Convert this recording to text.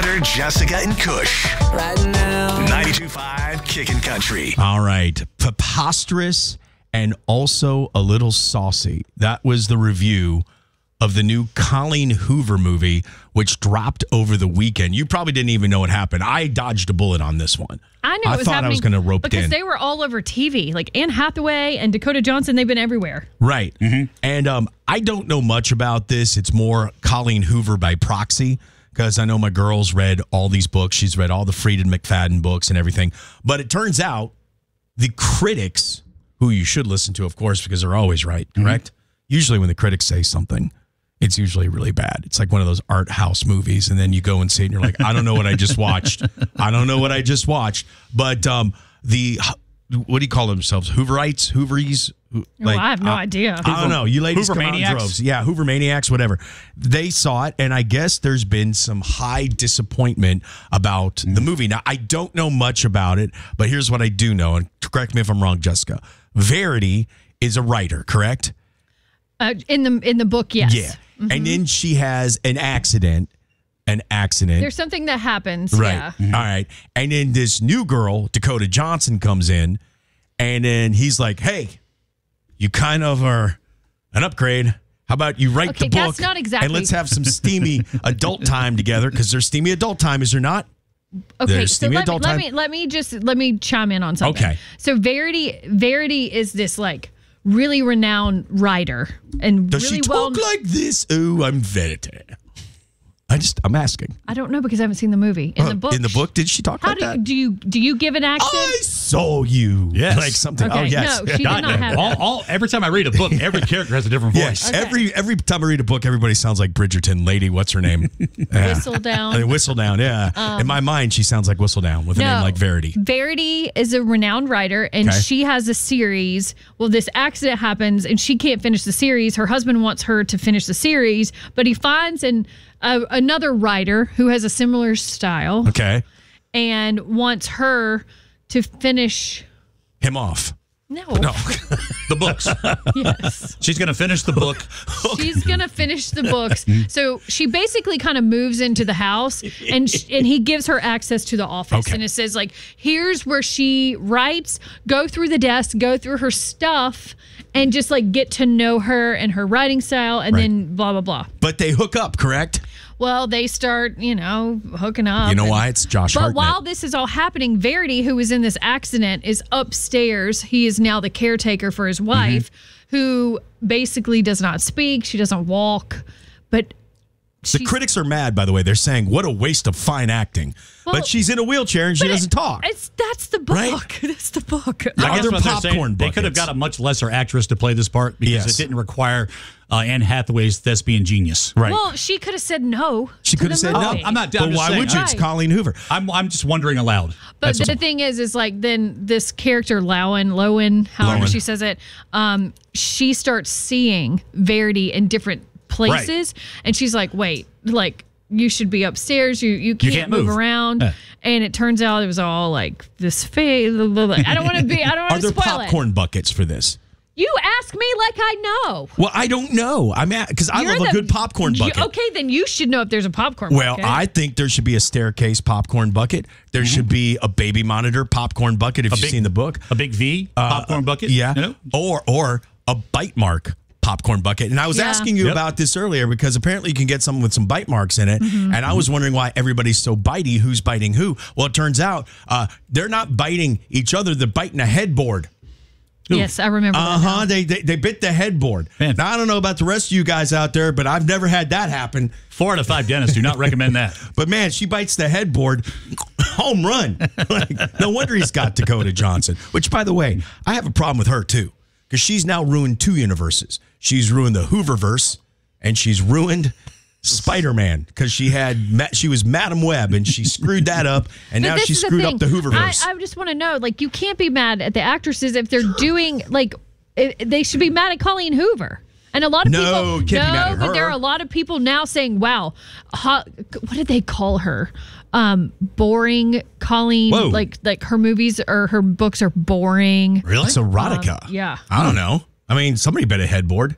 Spencer, Jessica, and Kush. Right now. 92.5 Kickin' Country. All right. Preposterous and also a little saucy. That was the review of the new Colleen Hoover movie, which dropped over the weekend. You probably didn't even know what happened. I dodged a bullet on this one. I knew it was thought happening I was going to rope because in. they were all over TV. Like Anne Hathaway and Dakota Johnson, they've been everywhere. Right. Mm-hmm. And I don't know much about this. It's more Colleen Hoover by proxy because I know my girl's read all these books. She's read all the Freida McFadden books and everything. But it turns out the critics, who you should listen to, of course, because they're always right, correct? Mm-hmm. Usually when the critics say something, it's usually really bad. It's like one of those art house movies, and then you go and see it, and you're like, I don't know what I just watched. I don't know what I just watched. But what do you call themselves? Hooverites? Hooveries? I have no idea. I don't know. You ladies come out in droves. Yeah, Hoover Maniacs, whatever. They saw it, and I guess there's been some high disappointment about the movie. Now, I don't know much about it, but here's what I do know, and correct me if I'm wrong, Jessica. Verity is a writer, correct? In the book, yes. Yeah. Mm-hmm. And then she has an accident. There's something that happens. Right. Yeah. Mm-hmm. All right. And then this new girl, Dakota Johnson, comes in, and then he's like, hey, you kind of are an upgrade. How about you write the book? That's not exactly. And let's have some steamy adult time together, because there's steamy adult time, is there not? Okay, so let me chime in on something. Okay. So Verity is this like really renowned writer and does really she talk like this? Oh, I'm Verity. I'm asking. I don't know because I haven't seen the movie. In the book, did she talk like that? Do you give an accent? I saw you. Yes. Like something. Okay, oh, yes. No, she did not have that. Every time I read a book, every character has a different voice. Yes. Okay. Every time I read a book, everybody sounds like Bridgerton. Lady, what's her name? Whistledown. Whistledown, yeah. In my mind, she sounds like Whistledown with a name like Verity. Verity is a renowned writer, and she has a series. Well, this accident happens, and she can't finish the series. Her husband wants her to finish the series, but he finds another writer who has a similar style. Okay. And wants her to finish him off. No. The books. Yes. She's going to finish the book. She's going to finish the books. So she basically kind of moves into the house, and he gives her access to the office. Okay. And it says, like, here's where she writes, go through the desk, go through her stuff, and just, like, get to know her and her writing style, and then blah, blah, blah. But they hook up, correct? Well, they start, hooking up. You know why? It's Josh Hartnett. But while this is all happening, Verity, who was in this accident, is upstairs. He is now the caretaker for his wife, who basically does not speak. She doesn't walk. But the critics are mad, by the way. They're saying, what a waste of fine acting. But she's in a wheelchair and she doesn't talk. That's the book. Right? That's the book. I guess what popcorn they could have got a much lesser actress to play this part because it didn't require Anne Hathaway's thespian genius. Right. Well, she could have said no. She could have said no. I'm not down. But why would you? It's Colleen Hoover. I'm just wondering aloud. But the thing is like then this character Lowen, however she says it, she starts seeing Verity in different places, and she's like, wait, like you should be upstairs. You can't move around. And it turns out it was all like this phase. I don't want to be. I don't want to spoil it. Are there popcorn buckets for this? You ask me like I know. Well, I don't know. I'm because I love a good popcorn bucket. Okay, then you should know if there's a popcorn bucket. Well, I I think there should be a staircase popcorn bucket. There should be a baby monitor popcorn bucket if you've seen the book. A big V popcorn bucket? Yeah. Or a bite mark popcorn bucket. And I was asking you about this earlier because apparently you can get something with some bite marks in it. And I was wondering why everybody's so bitey. Who's biting who? Well, it turns out they're not biting each other. They're biting a headboard. Yes, I remember that. They bit the headboard. Man. Now, I don't know about the rest of you guys out there, but I've never had that happen. 4 out of 5 dentists do not recommend that. But, man, she bites the headboard. Home run. No wonder he's got Dakota Johnson. Which, by the way, I have a problem with her, too. Because she's now ruined 2 universes. She's ruined the Hooververse, and she's ruined Spider-Man because she was Madam Web and she screwed that up, and now she screwed up the Hooververse. I just want to know, like, you can't be mad at the actresses if they're doing like they should be mad at Colleen Hoover. And a lot of people, can't be mad at her. But there are a lot of people now saying, "Wow, what did they call her? Boring Colleen." Whoa. Like her movies or her books are boring. Really? It's erotica. Yeah. I don't know. I mean, somebody bit a headboard.